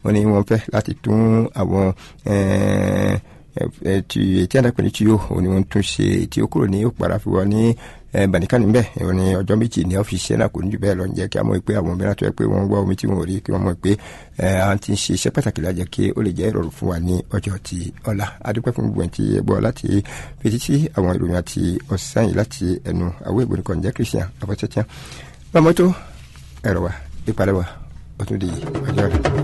wọ́n ní wọ́n fẹ́ láti tún àwọn tí àdàpọ̀ ní tuyó òun ni wọ́n tún ṣe tí ó kúrò ní òpàrà fi wọ́n ní bàníkà níbẹ̀ òun ni ọjọ́ méjì ní ọ́fíìsì náà kò ní jù bẹ́ẹ̀ lọ ń jẹ́ kí a mọ̀ pé àwọn mìíràn tó yẹ pé wọ́n ń wá omi tí wọ́n ò rí kí wọ́n mọ̀ pé àwọn ti ń ṣe iṣẹ́ pàtàkì lájẹ́ kí ó lè jẹ́ ìrọ̀rùn fún wa ní ọjọ́ ti ọ̀la. adúpẹ́ fún gbogbo ẹ̀ tí ẹ gbọ́ láti fetí sí àwọn ìròyìn àti ọ̀sán yìí láti ẹnu àwọn ìbò nìkan jẹ́ Christian abọ́tẹ́tíán bámọ́tò ẹ̀rọ wa ìpalẹ̀ wa ó tún di ọjọ́ rẹ̀.